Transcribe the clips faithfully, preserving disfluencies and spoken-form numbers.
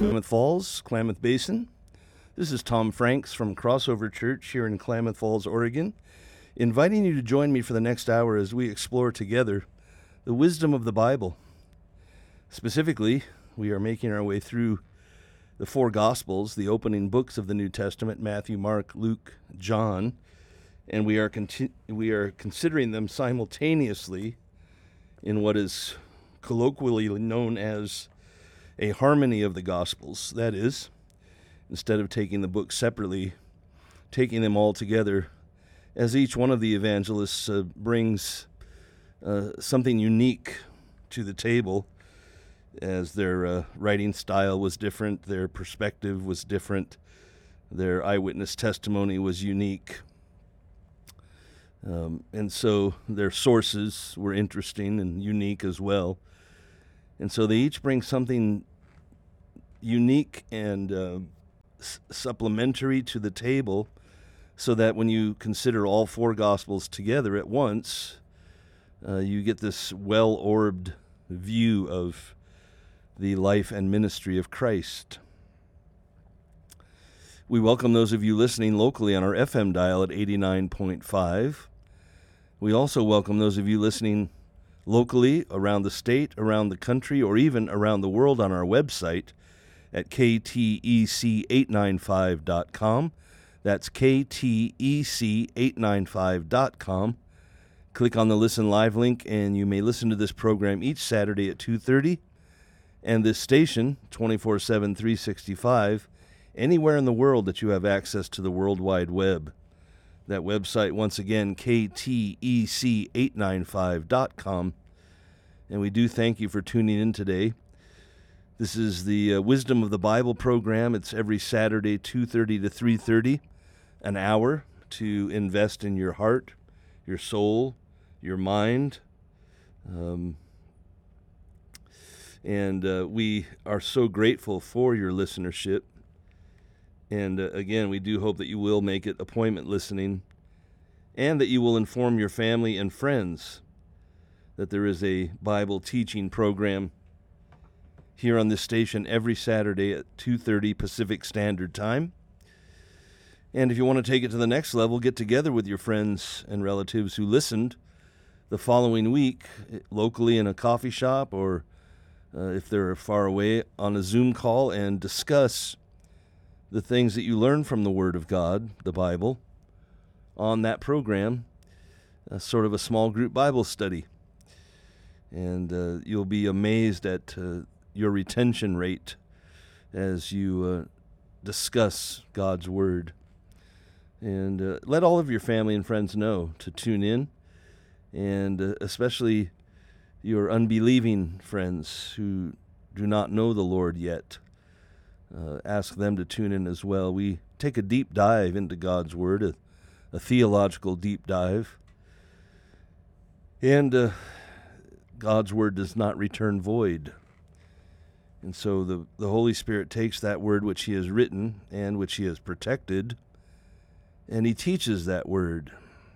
Klamath Falls, Klamath Basin. This is Tom Franks from Crossover Church here in Klamath Falls, Oregon, inviting you to join me for the next hour as we explore together the wisdom of the Bible. Specifically, we are making our way through the four Gospels, the opening books of the New Testament, Matthew, Mark, Luke, John, and we are conti- we are considering them simultaneously in what is colloquially known as a harmony of the Gospels. That is, instead of taking the books separately, taking them all together, as each one of the evangelists uh, brings uh, something unique to the table, as their uh, writing style was different, their perspective was different, their eyewitness testimony was unique. Um, and so their sources were interesting and unique as well. And so they each bring something unique and uh, s- supplementary to the table, so that when you consider all four Gospels together at once, uh, you get this well-orbed view of the life and ministry of Christ. We welcome those of you listening locally on our F M dial at eighty-nine point five. We also welcome those of you listening locally around the state, around the country, or even around the world on our website at K T E C eight ninety-five dot com. That's K T E C eight ninety-five dot com. Click on the Listen Live link, and you may listen to this program each Saturday at two thirty, and this station, twenty-four seven, three sixty-five, anywhere in the world that you have access to the World Wide Web. That website, once again, K T E C eight ninety-five dot com. And we do thank you for tuning in today. This is the uh, Wisdom of the Bible program. It's every Saturday, two thirty to three thirty, an hour to invest in your heart, your soul, your mind. Um, and uh, we are so grateful for your listenership. And uh, again, we do hope that you will make it appointment listening, and that you will inform your family and friends that there is a Bible teaching program here on this station every Saturday at two thirty Pacific Standard Time. And if you want to take it to the next level, get together with your friends and relatives who listened the following week, locally in a coffee shop, or uh, if they're far away, on a Zoom call, and discuss the things that you learn from the Word of God, the Bible, on that program, uh, sort of a small group Bible study. And uh, you'll be amazed at uh, your retention rate as you uh, discuss God's Word. And uh, let all of your family and friends know to tune in, and uh, especially your unbelieving friends who do not know the Lord yet. Uh, ask them to tune in as well. We take a deep dive into God's Word, a, a theological deep dive. And uh, God's Word does not return void. And so the, the Holy Spirit takes that Word which He has written and which He has protected, and He teaches that Word.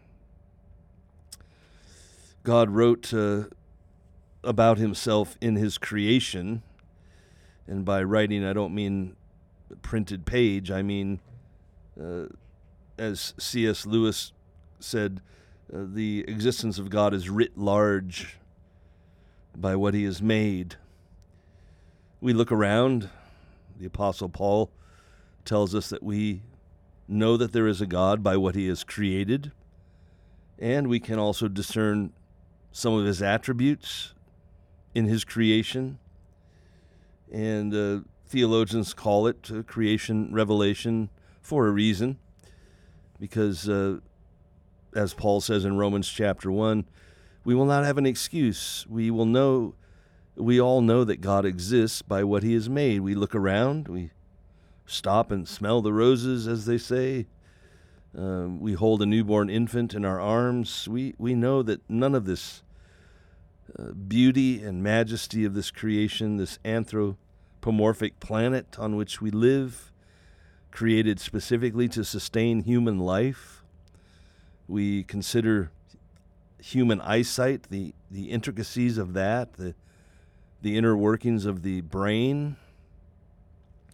God wrote uh, about Himself in His creation. And by writing, I don't mean printed page. I mean, uh, as C S Lewis said, uh, the existence of God is writ large by what He has made. We look around. The Apostle Paul tells us that we know that there is a God by what He has created, and we can also discern some of His attributes in His creation. And uh, theologians call it uh, creation revelation for a reason, because uh, as Paul says in Romans chapter one, we will not have an excuse. We will know, we all know that God exists by what He has made. We look around, we stop and smell the roses, as they say. Um, we hold a newborn infant in our arms. We, we know that none of this Uh, beauty and majesty of this creation, this anthropomorphic planet on which we live, created specifically to sustain human life. We consider human eyesight, the, the intricacies of that, the, the inner workings of the brain.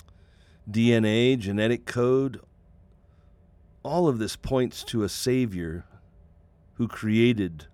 D N A, genetic code, all of this points to a Savior who created.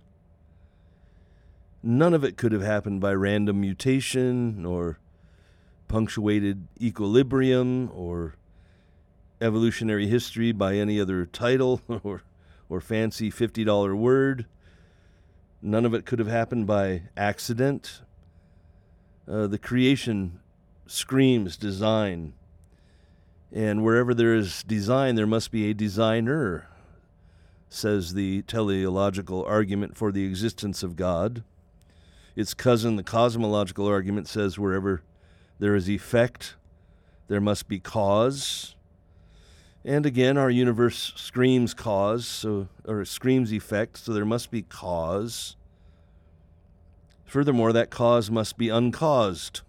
None of it could have happened by random mutation or punctuated equilibrium or evolutionary history by any other title or or fancy fifty dollar word. None of it could have happened by accident. Uh, the creation screams design. And wherever there is design, there must be a designer, says the teleological argument for the existence of God. Its cousin, the cosmological argument, says wherever there is effect, there must be cause. And again, our universe screams cause, so or screams effect, so there must be cause. Furthermore, that cause must be uncaused.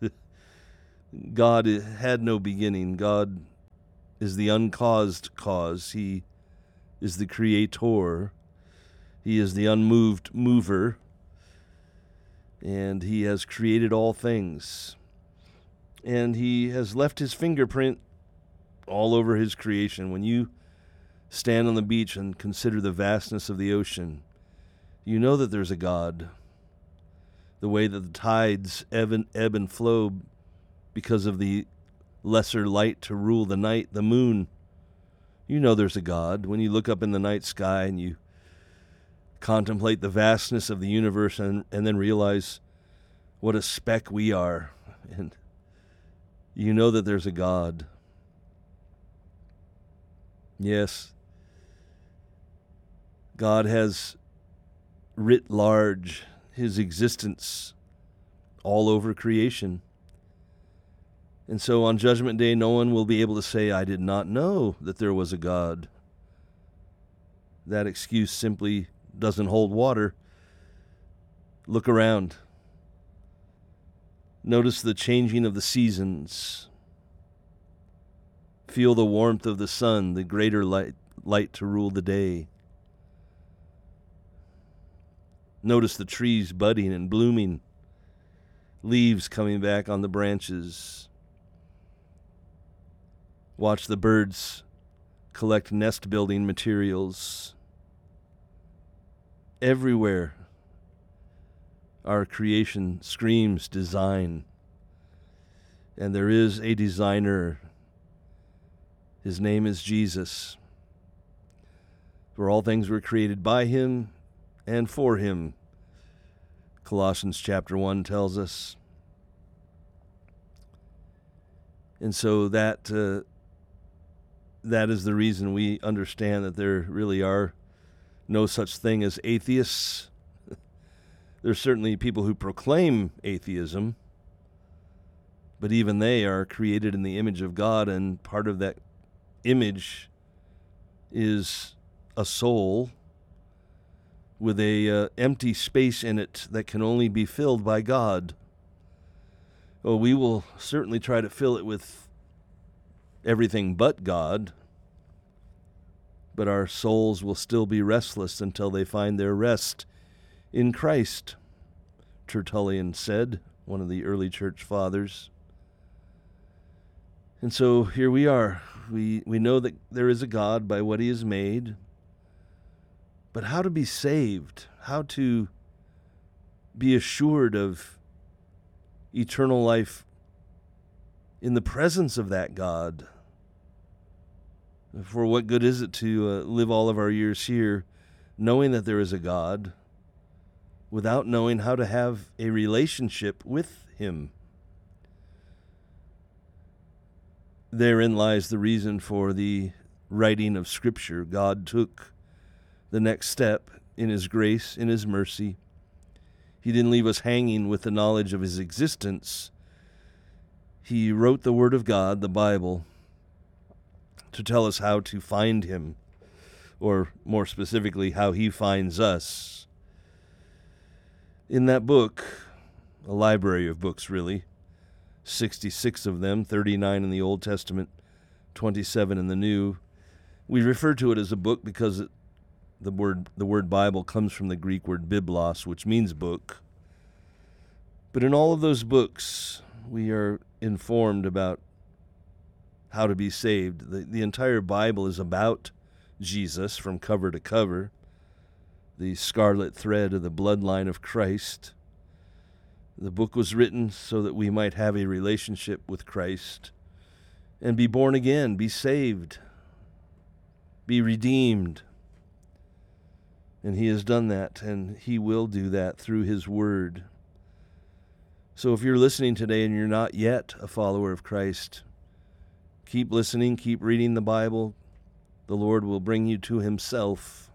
God had no beginning. God is the uncaused cause. He is the creator. He is the unmoved mover. And he has created all things. And he has left his fingerprint all over his creation. When you stand on the beach and consider the vastness of the ocean, you know that there's a God. The way that the tides ebb and, ebb and flow because of the lesser light to rule the night, the moon, you know there's a God. When you look up in the night sky and you contemplate the vastness of the universe and, and then realize what a speck we are, and you know that there's a God. Yes, God has writ large his existence all over creation. And so on Judgment Day, no one will be able to say, I did not know that there was a God. That excuse simply doesn't hold water. Look around. Notice the changing of the seasons. Feel the warmth of the sun, the greater light, light to rule the day. Notice the trees budding and blooming, leaves coming back on the branches. Watch the birds collect nest-building materials. Everywhere, our creation screams design. And there is a designer. His name is Jesus. For all things were created by him and for him, Colossians chapter one tells us. And so that uh, that is the reason we understand that there really are no such thing as atheists. There's certainly people who proclaim atheism, but even they are created in the image of God, and part of that image is a soul with a uh, empty space in it that can only be filled by God. Oh, we will certainly try to fill it with everything but God, but our souls will still be restless until they find their rest in Christ, Tertullian said, one of the early church fathers. And so here we are. We we know that there is a God by what he has made, but how to be saved, how to be assured of eternal life in the presence of that God. For what good is it to uh, live all of our years here knowing that there is a God without knowing how to have a relationship with him? Therein lies the reason for the writing of Scripture. God took the next step in his grace, in his mercy. He didn't leave us hanging with the knowledge of his existence. He wrote the Word of God, the Bible, to tell us how to find him, or more specifically, how he finds us. In that book, a library of books really, sixty-six of them, thirty-nine in the Old Testament, twenty-seven in the New. We refer to it as a book because it, the word the word Bible comes from the Greek word biblos, which means book. But in all of those books, we are informed about how to be saved. The, the entire Bible is about Jesus from cover to cover, the scarlet thread of the bloodline of Christ. The book was written so that we might have a relationship with Christ and be born again, be saved, be redeemed. And he has done that, and he will do that through his word. So if you're listening today and you're not yet a follower of Christ, keep listening, keep reading the Bible. The Lord will bring you to himself.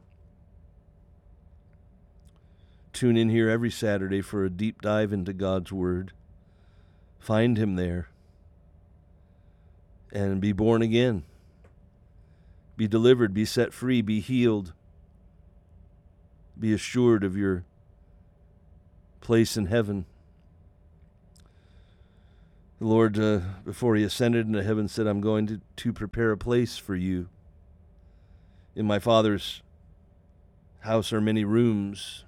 Tune in here every Saturday for a deep dive into God's word. Find him there and be born again. Be delivered, be set free, be healed. Be assured of your place in heaven. The Lord, uh, before he ascended into heaven, said, I'm going to, to prepare a place for you. In my Father's house are many rooms.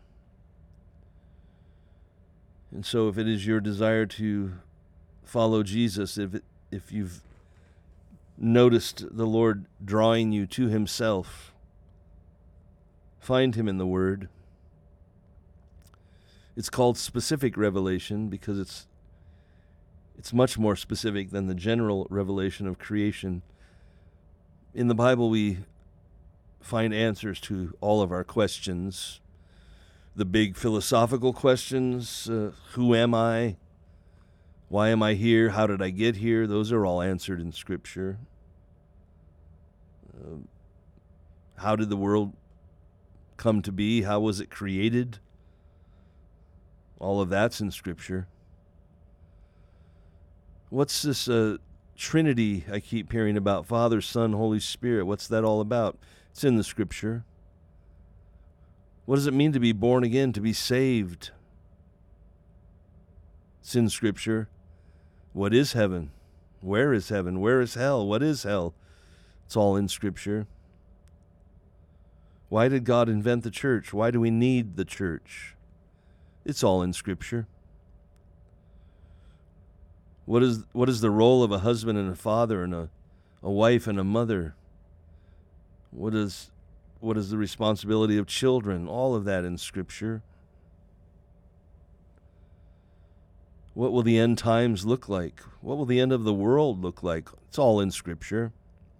And so if it is your desire to follow Jesus, if it, if you've noticed the Lord drawing you to himself, find him in the Word. It's called specific revelation because it's it's much more specific than the general revelation of creation. In the Bible, we find answers to all of our questions. The big philosophical questions, uh, who am I? Why am I here? How did I get here? Those are all answered in Scripture. Uh, how did the world come to be? How was it created? All of that's in Scripture. What's this uh, Trinity I keep hearing about? Father, Son, Holy Spirit. What's that all about? It's in the Scripture. What does it mean to be born again, to be saved? It's in Scripture. What is heaven? Where is heaven? Where is hell? What is hell? It's all in Scripture. Why did God invent the church? Why do we need the church? It's all in Scripture. What is what is the role of a husband and a father and a, a wife and a mother? What is what is the responsibility of children? All of that in Scripture. What will the end times look like? What will the end of the world look like? It's all in Scripture.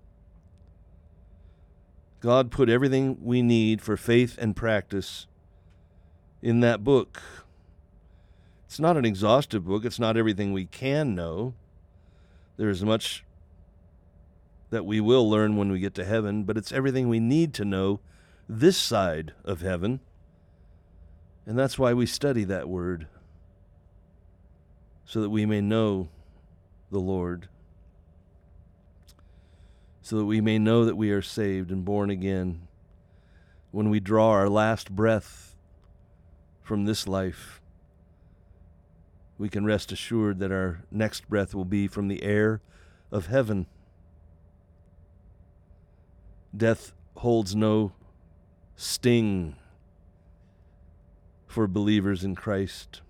God put everything we need for faith and practice in that book. It's not an exhaustive book. It's not everything we can know. There is much that we will learn when we get to heaven, but it's everything we need to know this side of heaven. And that's why we study that word, so that we may know the Lord, so that we may know that we are saved and born again. When we draw our last breath from this life, we can rest assured that our next breath will be from the air of heaven. Death holds no sting for believers in Christ.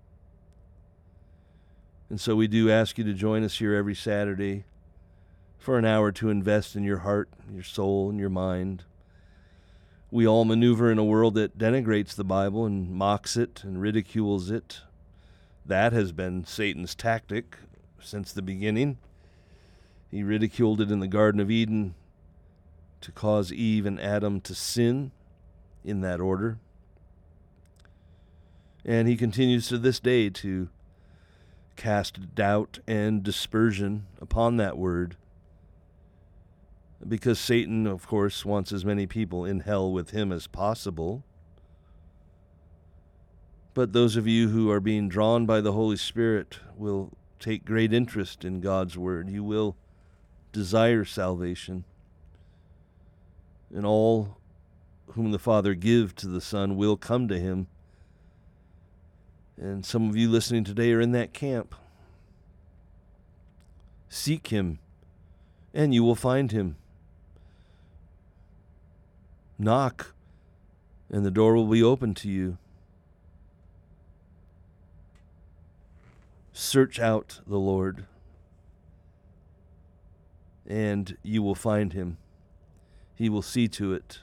And so we do ask you to join us here every Saturday for an hour to invest in your heart, your soul, and your mind. We all maneuver in a world that denigrates the Bible and mocks it and ridicules it. That has been Satan's tactic since the beginning. He ridiculed it in the Garden of Eden to cause Eve and Adam to sin in that order. And he continues to this day to cast doubt and dispersion upon that word, because Satan, of course, wants as many people in hell with him as possible. But those of you who are being drawn by the Holy Spirit will take great interest in God's word. You will desire salvation. And all whom the Father give to the Son will come to him. And some of you listening today are in that camp. Seek him, and you will find him. Knock, and the door will be open to you. Search out the Lord. and you will find him. He will see to it.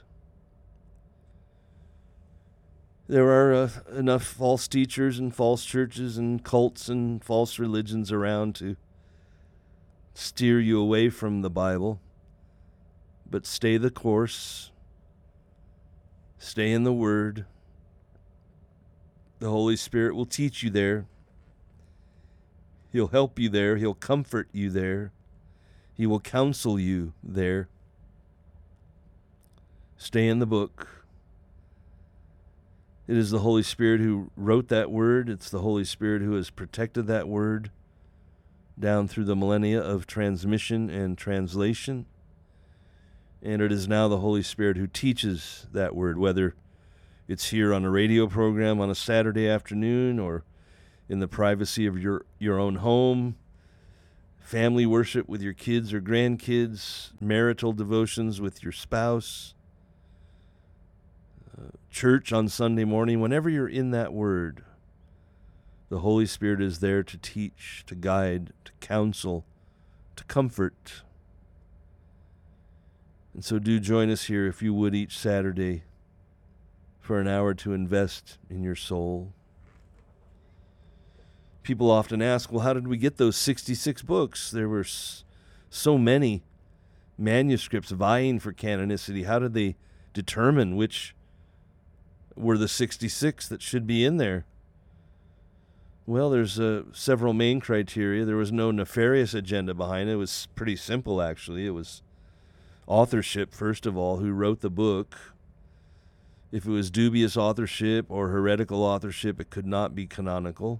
There are uh, enough false teachers and false churches and cults and false religions around to steer you away from the Bible. But stay the course. Stay in the Word. The Holy Spirit will teach you there. He'll help you there. He'll comfort you there. He will counsel you there. Stay in the book. It is the Holy Spirit who wrote that word. It's the Holy Spirit who has protected that word down through the millennia of transmission and translation. And it is now the Holy Spirit who teaches that word, whether it's here on a radio program on a Saturday afternoon or in the privacy of your, your own home, family worship with your kids or grandkids, marital devotions with your spouse, uh, church on Sunday morning. Whenever you're in that word, the Holy Spirit is there to teach, to guide, to counsel, to comfort. And so do join us here, if you would, each Saturday for an hour to invest in your soul. People often ask, well, how did we get those sixty-six books? There were s- so many manuscripts vying for canonicity. How did they determine which were the sixty-six that should be in there? Well, there's uh, several main criteria. There was no nefarious agenda behind it. It was pretty simple, actually. It was authorship, first of all, who wrote the book. If it was dubious authorship or heretical authorship, it could not be canonical.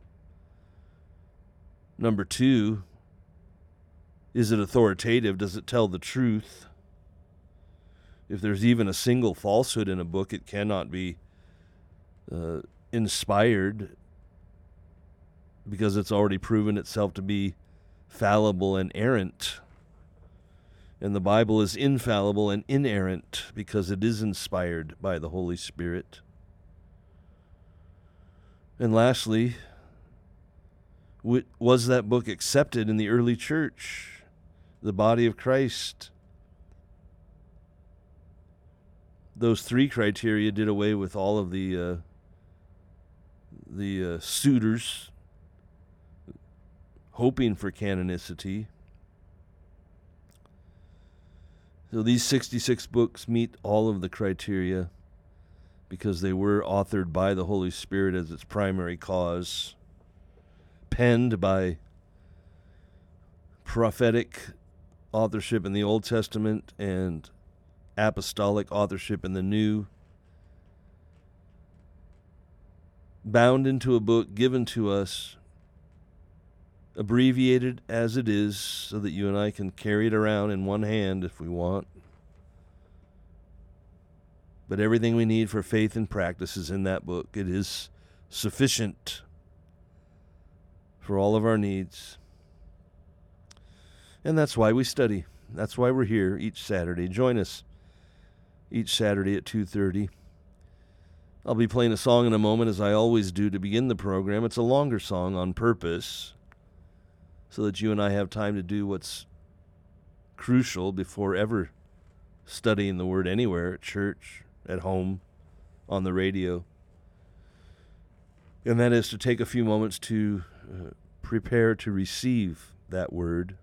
Number two, is it authoritative? Does it tell the truth? If there's even a single falsehood in a book, it cannot be uh, inspired, because it's already proven itself to be fallible and errant. And the Bible is infallible and inerrant because it is inspired by the Holy Spirit. And lastly, was that book accepted in the early church, the body of Christ? Those three criteria did away with all of the uh, the uh, suitors hoping for canonicity. So these sixty-six books meet all of the criteria because they were authored by the Holy Spirit as its primary cause, penned by prophetic authorship in the Old Testament and apostolic authorship in the New, bound into a book given to us, abbreviated as it is, so that you and I can carry it around in one hand if we want. But everything we need for faith and practice is in that book. It is sufficient for all of our needs. And that's why we study. That's why we're here each Saturday. Join us each Saturday at two thirty. I'll be playing a song in a moment, as I always do to begin the program. It's a longer song on purpose, so that you and I have time to do what's crucial before ever studying the Word anywhere, at church, at home, on the radio. And that is to take a few moments to uh, prepare to receive that Word.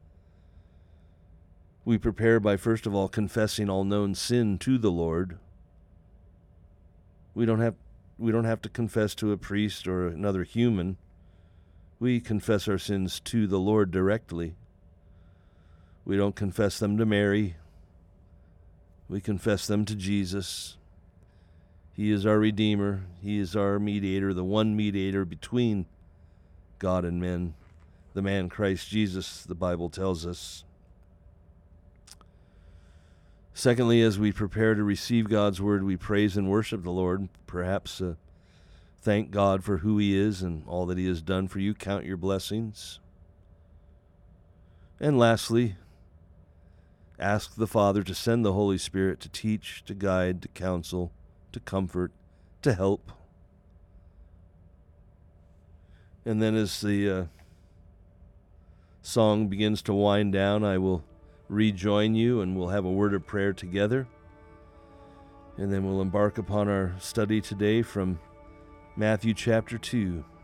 We prepare by, first of all, confessing all known sin to the Lord. We don't have we don't have to confess to a priest or another human. We confess our sins to the Lord directly. We don't confess them to Mary. We confess them to Jesus. He is our Redeemer. He is our mediator, the one mediator between God and men, the man Christ Jesus, the Bible tells us. Secondly, as we prepare to receive God's word, we praise and worship the Lord. Perhaps uh, thank God for who he is and all that he has done for you. Count your blessings. And lastly, ask the Father to send the Holy Spirit to teach, to guide, to counsel, to comfort, to help. And then as the uh, song begins to wind down, I will rejoin you, and we'll have a word of prayer together. And then we'll embark upon our study today from Matthew chapter two.